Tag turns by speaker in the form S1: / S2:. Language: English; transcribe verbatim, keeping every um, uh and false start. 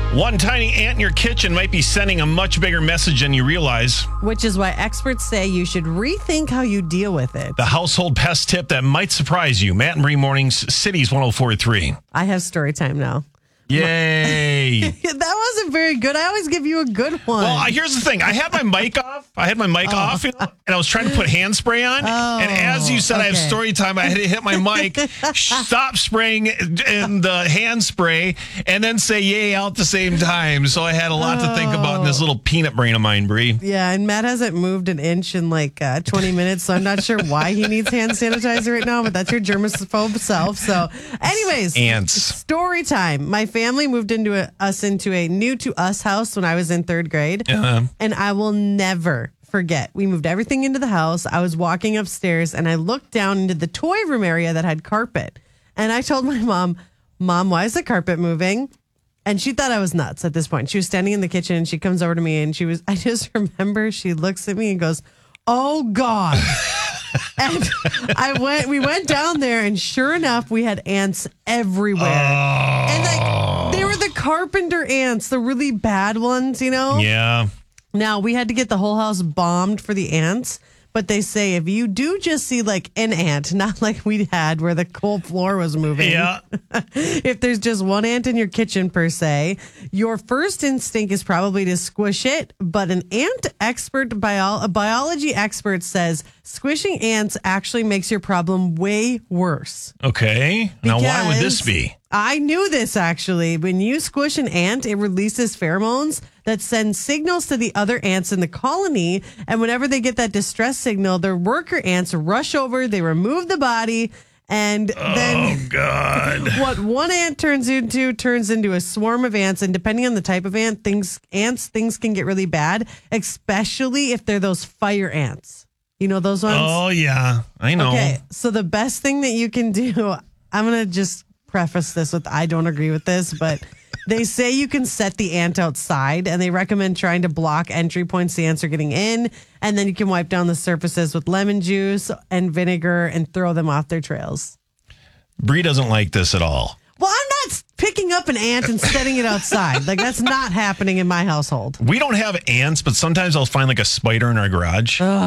S1: One tiny ant in your kitchen might be sending a much bigger message than you realize.
S2: Which is why experts say you should rethink how you deal with it.
S1: The household pest tip that might surprise you. Matt and Bree Mornings, Cities one oh four point three.
S2: I have story time now.
S1: Yay.
S2: That wasn't very good. I always give you a good one.
S1: Well, here's the thing. I had my mic off. I had my mic
S2: Oh.
S1: off, you know, and I was trying to put hand spray on.
S2: Oh,
S1: and as you said, I have
S2: okay.
S1: story time. I had to hit my mic, stop spraying in the hand spray, and then say yay out at the same time. So I had a lot to think about in this little peanut brain of mine, Bree.
S2: Yeah, and Matt hasn't moved an inch in like uh, twenty minutes, so I'm not sure why he needs hand sanitizer right now, but that's your germaphobe self. So, anyways,
S1: Ants.
S2: story time. My family moved into a, us into a new to us house when I was in third grade,
S1: Uh-huh.
S2: and I will never forget. We moved everything into the house. I was walking upstairs, and I looked down into the toy room area that had carpet, and I told my mom, "Mom, why is the carpet moving?" And she thought I was nuts at this point. She was standing in the kitchen and she comes over to me and she was, I just remember she looks at me and goes, "Oh God." And I went, we went down there and sure enough, we had ants everywhere.
S1: Oh.
S2: And like, they were the carpenter ants, the really bad ones, you know?
S1: Yeah.
S2: Now we had to get the whole house bombed for the ants. But they say if you do just see like an ant, not like we had where the whole floor was moving.
S1: Yeah.
S2: If there's just one ant in your kitchen per se, your first instinct is probably to squish it. But an ant expert, bio, a biology expert says squishing ants actually makes your problem way worse.
S1: Okay. Now, why would this
S2: Because
S1: be?
S2: I knew this actually. When you squish an ant, it releases pheromones that send signals to the other ants in the colony. And whenever they get that distress signal, their worker ants rush over, they remove the body, and then
S1: Oh, God.
S2: what one ant turns into turns into a swarm of ants. And depending on the type of ant, things ants things can get really bad, especially if they're those fire ants. You know those ones?
S1: Oh, yeah. I know.
S2: Okay, so the best thing that you can do, I'm going to just preface this with I don't agree with this, but they say you can set the ant outside and they recommend trying to block entry points the ants are getting in. And then you can wipe down the surfaces with lemon juice and vinegar and throw them off their trails.
S1: Bree doesn't like this at all.
S2: Well, I'm not picking up an ant and setting it outside. Like, that's not happening in my household.
S1: We don't have ants, but sometimes I'll find like a spider in our garage.